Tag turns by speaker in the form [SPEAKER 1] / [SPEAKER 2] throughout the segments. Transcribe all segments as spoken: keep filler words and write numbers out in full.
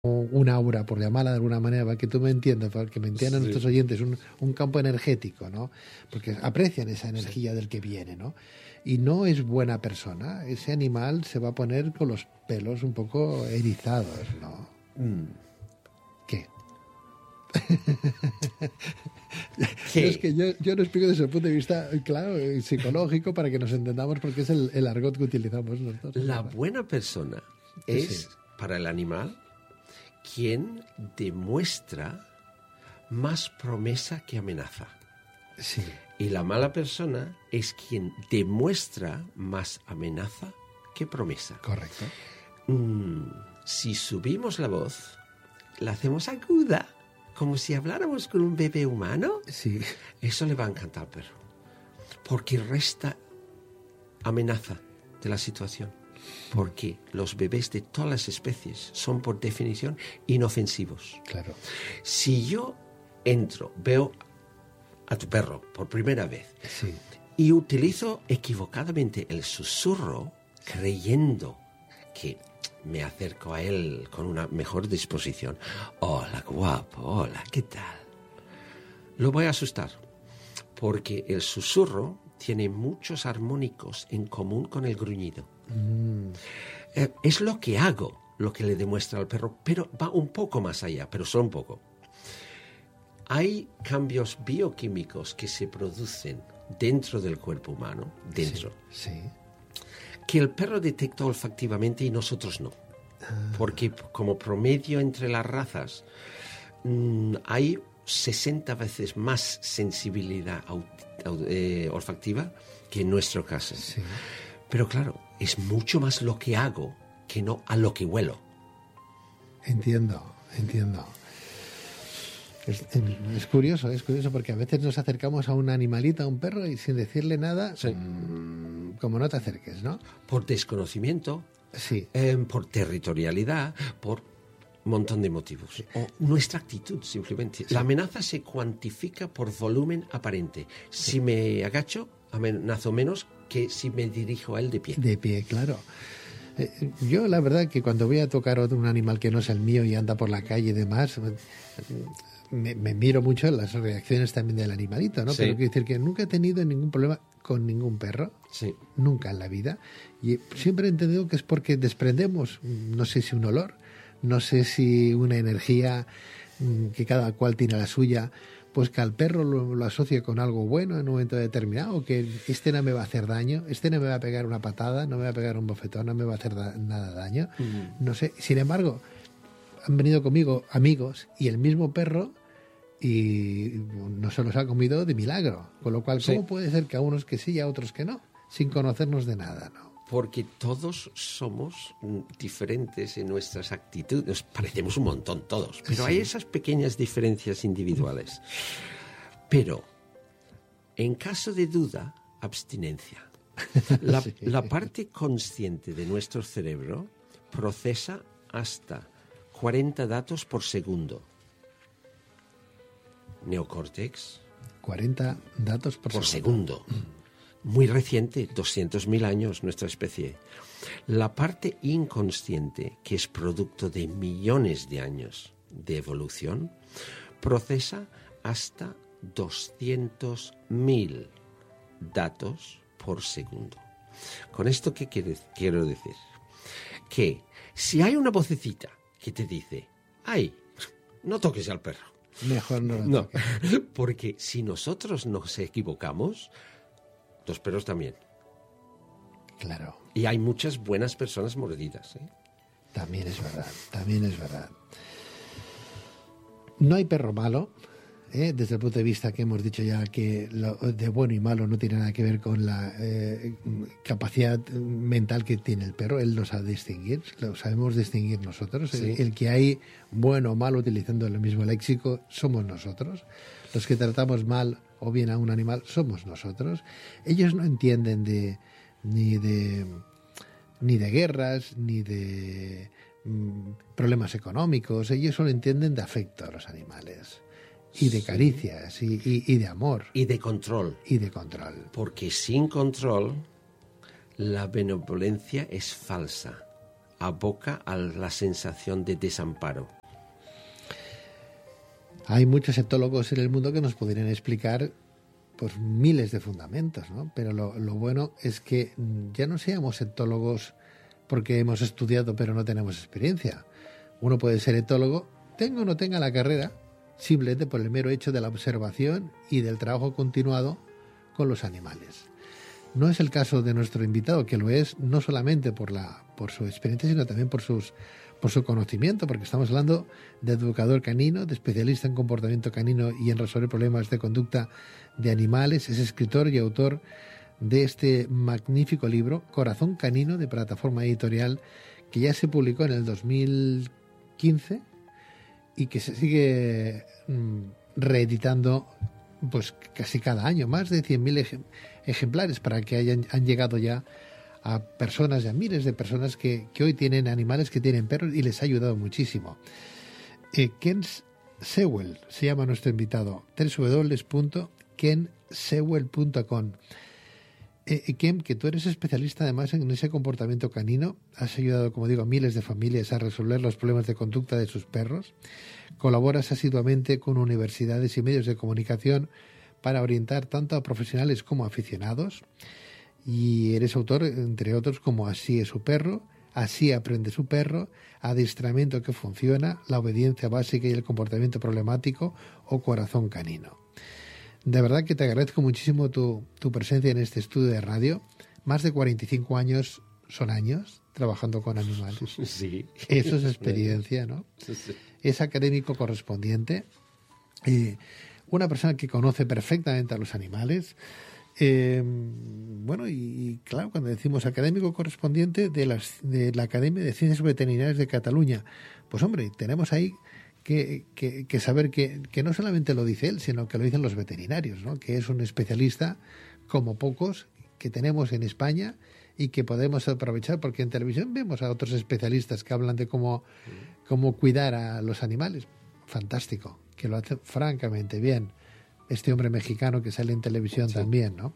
[SPEAKER 1] un aura, por llamarla de alguna manera, para que tú me entiendas, para que me entiendan sí. nuestros oyentes, un, un campo energético, ¿no? Porque aprecian esa energía sí. del que viene, ¿no? Y no es buena persona. Ese animal se va a poner con los pelos un poco erizados, ¿no? Mm. ¿Qué? ¿Qué? Es que yo, yo lo explico desde el punto de vista, claro, psicológico, para que nos entendamos, porque es el, el argot que utilizamos nosotros.
[SPEAKER 2] La buena persona es, sí. para el animal, quien demuestra más promesa que amenaza.
[SPEAKER 1] Sí.
[SPEAKER 2] Y la mala persona es quien demuestra más amenaza que promesa.
[SPEAKER 1] Correcto.
[SPEAKER 2] Mm, si subimos la voz, la hacemos aguda, como si habláramos con un bebé humano,
[SPEAKER 1] sí.
[SPEAKER 2] eso le va a encantar al perro. Porque resta amenaza de la situación. Porque los bebés de todas las especies son, por definición, inofensivos.
[SPEAKER 1] Claro.
[SPEAKER 2] Si yo entro, veo a tu perro por primera vez
[SPEAKER 1] sí.
[SPEAKER 2] y utilizo equivocadamente el susurro, creyendo que me acerco a él con una mejor disposición. Hola, guapo, hola, ¿qué tal? Lo voy a asustar, porque el susurro tiene muchos armónicos en común con el gruñido.
[SPEAKER 1] Mm.
[SPEAKER 2] Eh, es lo que hago, lo que le demuestra al perro, pero va un poco más allá, pero solo un poco. Hay cambios bioquímicos que se producen dentro del cuerpo humano, dentro,
[SPEAKER 1] sí, sí.
[SPEAKER 2] que el perro detecta olfactivamente y nosotros no. Ah. Porque como promedio entre las razas mmm, hay sesenta veces más sensibilidad eh, olfactiva que en nuestro caso.
[SPEAKER 1] Sí.
[SPEAKER 2] Pero claro, es mucho más lo que hago que no a lo que huelo.
[SPEAKER 1] Entiendo, entiendo. Es, es curioso, es curioso porque a veces nos acercamos a un animalito, a un perro, y sin decirle nada,
[SPEAKER 2] sí.
[SPEAKER 1] mmm, como no te acerques, ¿no?
[SPEAKER 2] Por desconocimiento,
[SPEAKER 1] sí.
[SPEAKER 2] eh, por territorialidad, por un montón de motivos. Sí. O nuestra actitud, simplemente. Sí. La amenaza se cuantifica por volumen aparente. Si sí. me agacho, amenazo menos que si me dirijo a él de pie.
[SPEAKER 1] De pie, claro. Eh, yo, la verdad, que cuando voy a tocar a un animal que no es el mío y anda por la calle y demás, me, me miro mucho en las reacciones también del animalito, ¿no? Sí. Pero quiero decir que nunca he tenido ningún problema con ningún perro.
[SPEAKER 2] Sí.
[SPEAKER 1] Nunca en la vida. Y siempre he entendido que es porque desprendemos, no sé si un olor, no sé si una energía, que cada cual tiene la suya, pues que al perro lo, lo asocie con algo bueno en un momento determinado, que este no me va a hacer daño, este no me va a pegar una patada, no me va a pegar un bofetón, no me va a hacer da, nada daño. Mm. No sé, sin embargo, han venido conmigo amigos y el mismo perro y no se los ha comido de milagro. Con lo cual, ¿cómo sí. puede ser que a unos que sí y a otros que no? Sin conocernos de nada, ¿no?
[SPEAKER 2] Porque todos somos diferentes en nuestras actitudes. Nos parecemos un montón todos, pero sí. hay esas pequeñas diferencias individuales. Pero, en caso de duda, abstinencia. La, sí. la parte consciente de nuestro cerebro procesa hasta cuarenta datos por segundo. Neocórtex.
[SPEAKER 1] cuarenta datos por,
[SPEAKER 2] por
[SPEAKER 1] segundo.
[SPEAKER 2] segundo. Muy reciente, doscientos mil años nuestra especie. La parte inconsciente, que es producto de millones de años de evolución, procesa hasta doscientos mil datos por segundo. ¿Con esto qué quiero decir? Que si hay una vocecita que te dice, ¡ay, no toques al perro!
[SPEAKER 1] Mejor no lo
[SPEAKER 2] no,
[SPEAKER 1] toques.
[SPEAKER 2] Porque si nosotros nos equivocamos, los perros también.
[SPEAKER 1] Claro.
[SPEAKER 2] Y hay muchas buenas personas mordidas, ¿eh?
[SPEAKER 1] También es verdad, también es verdad. No hay perro malo, ¿eh? Desde el punto de vista que hemos dicho ya que lo de bueno y malo no tiene nada que ver con la eh, capacidad mental que tiene el perro. Él lo sabe distinguir, lo sabemos distinguir nosotros. Sí. El, el que hay bueno o malo utilizando el mismo léxico somos nosotros. Los que tratamos mal o bien a un animal somos nosotros. Ellos no entienden de ni de ni de guerras ni de mm, problemas económicos. Ellos solo entienden de afecto a los animales y de caricias sí. y, y, y de amor
[SPEAKER 2] y de control
[SPEAKER 1] y de control.
[SPEAKER 2] Porque sin control la benevolencia es falsa. aboca a la sensación de desamparo.
[SPEAKER 1] Hay muchos etólogos en el mundo que nos podrían explicar pues miles de fundamentos, ¿no? Pero lo, lo bueno es que ya no seamos etólogos porque hemos estudiado pero no tenemos experiencia. Uno puede ser etólogo, tenga o no tenga la carrera, simplemente por el mero hecho de la observación y del trabajo continuado con los animales. No es el caso de nuestro invitado, que lo es no solamente por, la, por su experiencia, sino también por, sus, por su conocimiento, porque estamos hablando de educador canino, de especialista en comportamiento canino y en resolver problemas de conducta de animales. Es escritor y autor de este magnífico libro, Corazón Canino, de Plataforma Editorial, que ya se publicó en el dos mil quince y que se sigue mmm, reeditando pues casi cada año, más de cien mil ejemplares, para que hayan han llegado ya a personas, a miles de personas que, que hoy tienen animales, que tienen perros, y les ha ayudado muchísimo. Eh, Ken Sewell se llama nuestro invitado, doble u doble u doble u punto ken sewell punto com. Eh, Ken, que tú eres especialista además en ese comportamiento canino, has ayudado, como digo, a miles de familias a resolver los problemas de conducta de sus perros, colaboras asiduamente con universidades y medios de comunicación para orientar tanto a profesionales como a aficionados, y eres autor, entre otros, como Así es su perro, Así aprende su perro, Adiestramiento que funciona, La obediencia básica y el comportamiento problemático, o Corazón canino. De verdad que te agradezco muchísimo tu, tu presencia en este estudio de radio. Más de cuarenta y cinco años son años trabajando con animales.
[SPEAKER 2] Sí.
[SPEAKER 1] Eso es experiencia, ¿no?
[SPEAKER 2] Sí, sí.
[SPEAKER 1] Es académico correspondiente. Eh, una persona que conoce perfectamente a los animales. Eh, bueno, y, y claro, cuando decimos académico correspondiente de, las, de la Academia de Ciencias Veterinarias de Cataluña, pues hombre, tenemos ahí que, que, que saber que, que no solamente lo dice él, sino que lo dicen los veterinarios, ¿no? Que es un especialista como pocos que tenemos en España y que podemos aprovechar, porque en televisión vemos a otros especialistas que hablan de cómo, cómo cuidar a los animales. Fantástico, que lo hace francamente bien. Este hombre mexicano que sale en televisión, sí, también, ¿no?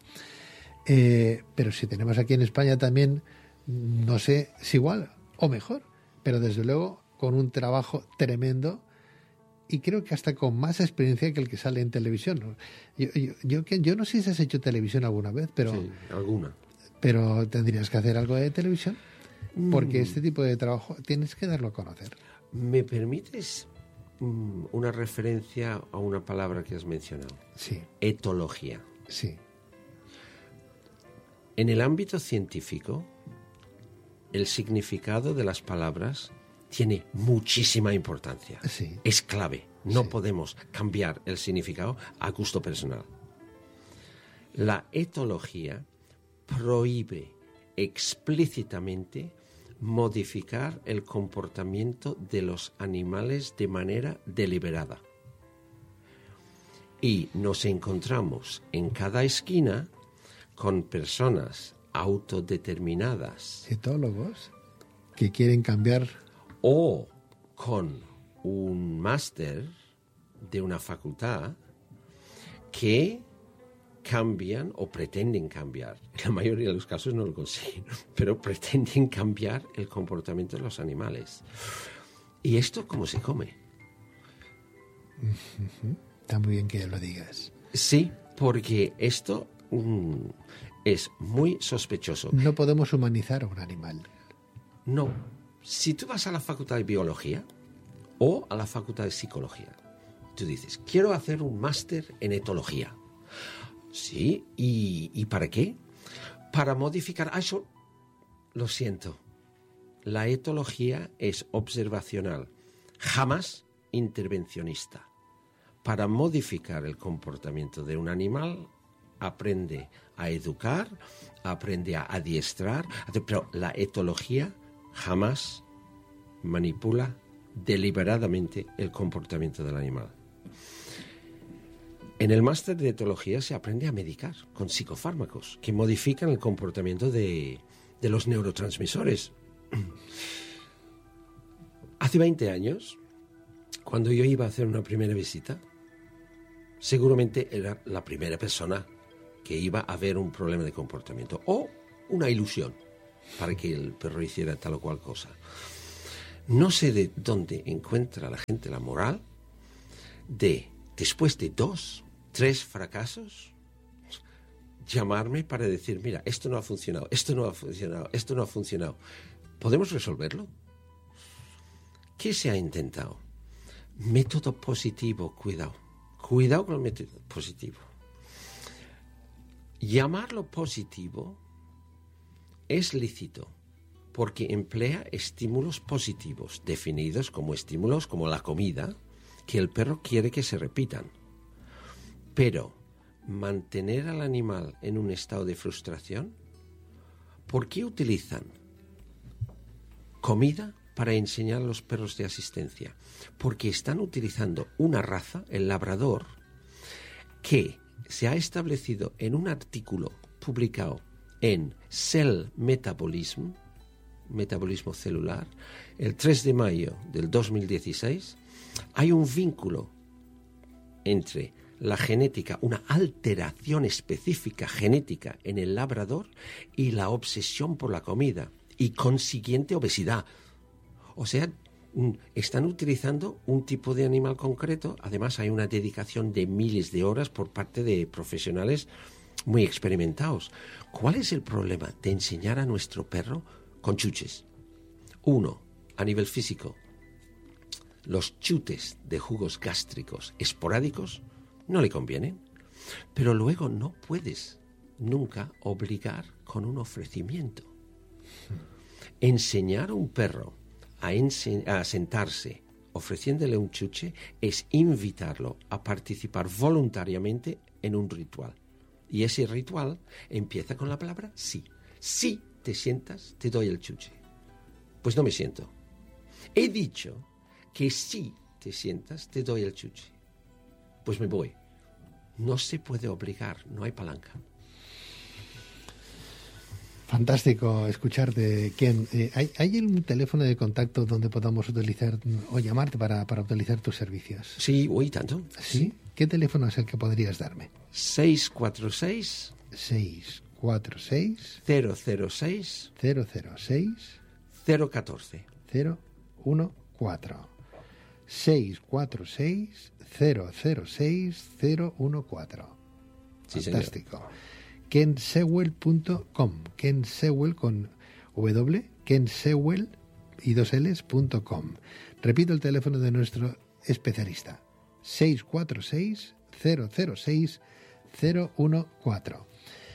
[SPEAKER 1] Eh, pero si tenemos aquí en España también, no sé si igual o mejor, pero desde luego con un trabajo tremendo, y creo que hasta con más experiencia que el que sale en televisión. Yo, yo, yo, yo no sé si has hecho televisión alguna vez, pero...
[SPEAKER 2] Sí, alguna.
[SPEAKER 1] Pero tendrías que hacer algo de televisión, porque
[SPEAKER 2] Mm.
[SPEAKER 1] este tipo de trabajo tienes que darlo a conocer.
[SPEAKER 2] ¿Me permites mm, una referencia a una palabra que has mencionado?
[SPEAKER 1] Sí.
[SPEAKER 2] Etología.
[SPEAKER 1] Sí.
[SPEAKER 2] En el ámbito científico, el significado de las palabras tiene muchísima importancia.
[SPEAKER 1] Sí.
[SPEAKER 2] Es clave. No
[SPEAKER 1] Sí.
[SPEAKER 2] podemos cambiar el significado a gusto personal. La etología prohíbe explícitamente modificar el comportamiento de los animales de manera deliberada. Y nos encontramos en cada esquina con personas autodeterminadas
[SPEAKER 1] Etólogos que quieren cambiar.
[SPEAKER 2] o con un máster de una facultad que cambian o pretenden cambiar. En la mayoría de los casos no lo consiguen, pero pretenden cambiar el comportamiento de los animales. ¿Y esto cómo se come?
[SPEAKER 1] Uh-huh. Está muy bien que lo digas.
[SPEAKER 2] Sí, porque esto mm, es muy sospechoso.
[SPEAKER 1] No podemos humanizar a un animal.
[SPEAKER 2] No. Si tú vas a la facultad de biología o a la facultad de psicología, tú dices, quiero hacer un máster en etología. Sí, ¿y, ¿y para qué? Para modificar... Ah, eso, lo siento. La etología es observacional, jamás intervencionista. Para modificar el comportamiento de un animal, aprende a educar, aprende a adiestrar, pero la etología jamás manipula deliberadamente el comportamiento del animal. En el máster de etología se aprende a medicar con psicofármacos que modifican el comportamiento de, de los neurotransmisores. Hace veinte años, cuando yo iba a hacer una primera visita, seguramente era la primera persona que iba a ver un problema de comportamiento o una ilusión. para que el perro hiciera tal o cual cosa. No sé de dónde encuentra la gente la moral de, después de dos, tres fracasos, llamarme para decir, mira, esto no ha funcionado, esto no ha funcionado, esto no ha funcionado. ¿Podemos resolverlo? ¿Qué se ha intentado? Método positivo, cuidado. Cuidado con el método positivo. Llamarlo positivo es lícito porque emplea estímulos positivos, definidos como estímulos como la comida, que el perro quiere que se repitan. Pero mantener al animal en un estado de frustración, ¿por qué utilizan comida para enseñar a los perros de asistencia? Porque están utilizando una raza, el labrador, que se ha establecido en un artículo publicado en Cell Metabolism, metabolismo celular, el tres de mayo del dos mil dieciséis, hay un vínculo entre la genética, una alteración específica genética en el labrador y la obsesión por la comida y consiguiente obesidad. O sea, están utilizando un tipo de animal concreto. Además, hay una dedicación de miles de horas por parte de profesionales muy experimentados. ¿Cuál es el problema de enseñar a nuestro perro con chuches? Uno, a nivel físico. Los chutes de jugos gástricos esporádicos no le convienen, pero luego no puedes nunca obligar con un ofrecimiento. Enseñar a un perro a, ense- a sentarse ofreciéndole un chuche es invitarlo a participar voluntariamente en un ritual. Y ese ritual empieza con la palabra sí. Si te sientas, te doy el chuche. Pues no me siento. He dicho que si te sientas, te doy el chuche. Pues me voy. No se puede obligar, no hay palanca.
[SPEAKER 1] Fantástico escucharte, Ken. Eh, ¿hay, ¿Hay un teléfono de contacto donde podamos utilizar o llamarte para, para utilizar tus servicios?
[SPEAKER 2] Sí, hoy tanto.
[SPEAKER 1] ¿Sí?
[SPEAKER 2] Sí.
[SPEAKER 1] ¿Qué teléfono es el que podrías darme?
[SPEAKER 2] seis cuatro seis,
[SPEAKER 1] seis cuatro seis,
[SPEAKER 2] cero cero seis,
[SPEAKER 1] cero cero seis,
[SPEAKER 2] cero uno cuatro.
[SPEAKER 1] cero uno cuatro. seis cuatro seis, cero cero seis, cero uno cuatro.
[SPEAKER 2] Sí,
[SPEAKER 1] fantástico. ken sewell punto com. Ken Sewell con W, Ken Sewell y dos L's punto com. Repito el teléfono de nuestro especialista. seis cuatro seis, cero cero seis, cero uno cuatro.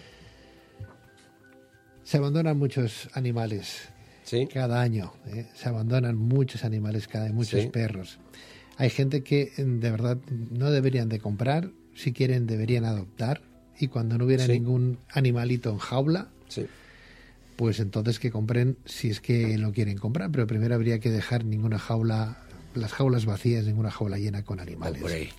[SPEAKER 1] Se abandonan muchos animales
[SPEAKER 2] Sí.
[SPEAKER 1] cada año. ¿eh? Se abandonan muchos animales cada año, muchos
[SPEAKER 2] Sí.
[SPEAKER 1] perros. Hay gente que de verdad no deberían de comprar, si quieren deberían adoptar, y cuando no hubiera
[SPEAKER 2] Sí.
[SPEAKER 1] ningún animalito en jaula,
[SPEAKER 2] Sí.
[SPEAKER 1] pues entonces que compren si es que lo quieren comprar, pero primero habría que dejar ninguna jaula, las jaulas vacías, ninguna jaula llena con animales.
[SPEAKER 2] Hombre.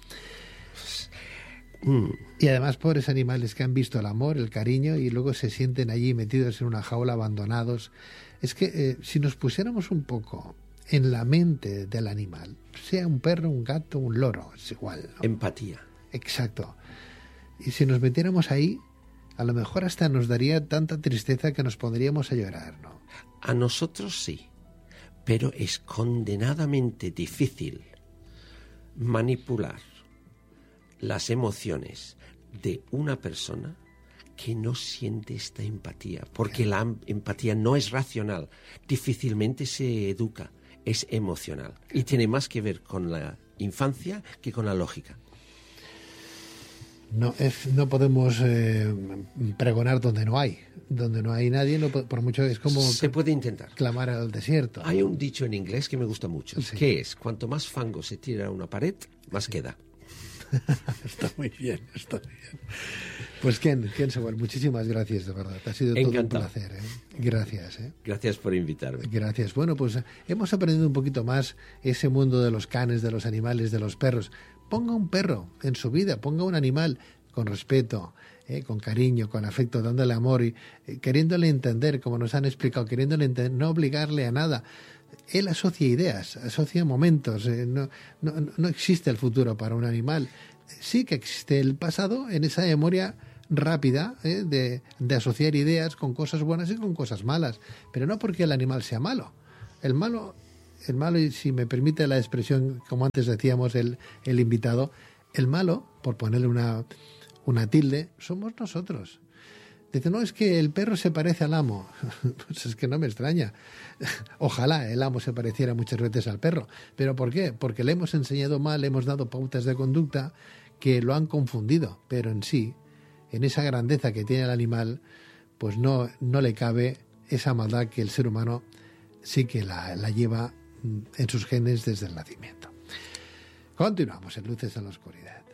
[SPEAKER 2] Mm.
[SPEAKER 1] Y además pobres animales que han visto el amor, el cariño y luego se sienten allí metidos en una jaula abandonados. Es que eh, si nos pusiéramos un poco en la mente del animal, sea un perro, un gato, un loro, es igual, ¿no?
[SPEAKER 2] Empatía.
[SPEAKER 1] Exacto. Y si nos metiéramos ahí, a lo mejor hasta nos daría tanta tristeza que nos pondríamos a llorar, ¿no?
[SPEAKER 2] A nosotros sí, pero es condenadamente difícil manipular las emociones de una persona que no siente esta empatía, porque la am- empatía no es racional, difícilmente se educa, es emocional y tiene más que ver con la infancia que con la lógica.
[SPEAKER 1] No, es, no podemos eh, pregonar donde no hay. Donde no hay nadie, no, po- por mucho es como
[SPEAKER 2] Se puede intentar.
[SPEAKER 1] clamar al desierto.
[SPEAKER 2] Hay un dicho en inglés que me gusta mucho,
[SPEAKER 1] Sí.
[SPEAKER 2] que es, cuanto más fango se tira a una pared, más queda.
[SPEAKER 1] Está muy bien, está muy bien. Pues Ken, Ken Sewell, muchísimas gracias, de verdad. Ha sido
[SPEAKER 2] Encantado.
[SPEAKER 1] todo un placer. ¿eh? Gracias. ¿eh?
[SPEAKER 2] Gracias por invitarme.
[SPEAKER 1] Gracias. Bueno, pues eh, hemos aprendido un poquito más ese mundo de los canes, de los animales, de los perros. Ponga un perro en su vida, ponga un animal con respeto, eh, con cariño, con afecto, dándole amor y eh, queriéndole entender, como nos han explicado, queriéndole entender, no obligarle a nada. Él asocia ideas, asocia momentos. Eh, no, no, no existe el futuro para un animal. Sí que existe el pasado, en esa memoria rápida ¿eh? de, de asociar ideas con cosas buenas y con cosas malas, pero no porque el animal sea malo. El malo, el malo, y si me permite la expresión, como antes decíamos el, el invitado, el malo, por ponerle una, una tilde, somos nosotros. Dice, no, es que el perro se parece al amo. Pues es que no me extraña. Ojalá el amo se pareciera muchas veces al perro. ¿Pero por qué? Porque le hemos enseñado mal, le hemos dado pautas de conducta que lo han confundido. Pero en sí, en esa grandeza que tiene el animal, pues no, no le cabe esa maldad que el ser humano sí que la, la lleva en sus genes desde el nacimiento. Continuamos en Luces en la Oscuridad.